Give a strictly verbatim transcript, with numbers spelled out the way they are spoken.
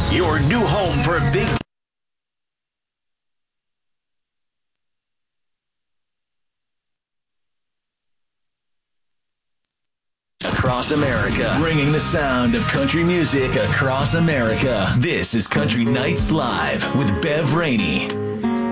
Your new home for big across America, bringing the sound of country music across America. This is Country Nights Live with Bev Rainey.